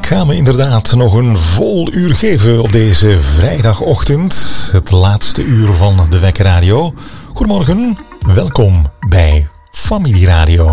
ga me inderdaad nog een vol uur geven op deze vrijdagochtend. Het laatste uur van de Wekker Radio. Goedemorgen, welkom bij Familie Radio.